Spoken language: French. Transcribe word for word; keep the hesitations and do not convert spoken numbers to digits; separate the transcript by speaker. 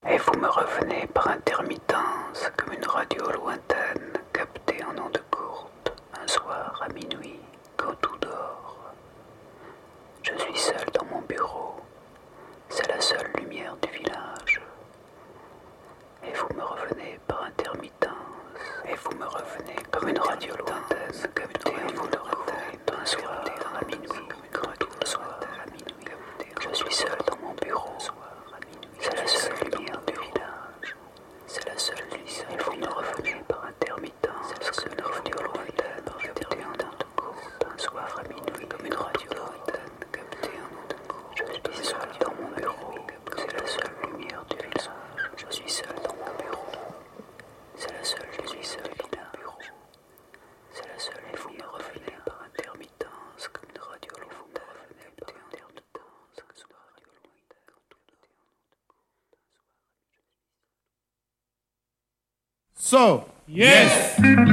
Speaker 1: Et vous me revenez par intermittence, comme une radio lointaine, captée en ondes courtes, un soir à minuit, quand tout dort. Je suis seul dans mon bureau, c'est la seule lumière du village. Et vous me revenez par intermittence, et vous me revenez comme une radio lointaine, captée en ondes courtes, un soir à minuit, quand tout soir à minuit. Je suis seul dans mon bureau, c'est la seule lumière du village. C'est la seule lumière. Et vous me revenez par intermittence. C'est la seule radio lointaine, captée en ondes courtes, un soir à minuit, comme une radio lointaine, captée en ondes courtes. Je suis seul dans mon bureau. C'est la seule lumière du village. Je suis seul dans mon bureau. C'est la seule lumière du village. C'est la seule. Et vous me revenez par intermittence, comme une radio lointaine, captée en ondes courtes, un soir à minuit.
Speaker 2: So, yes.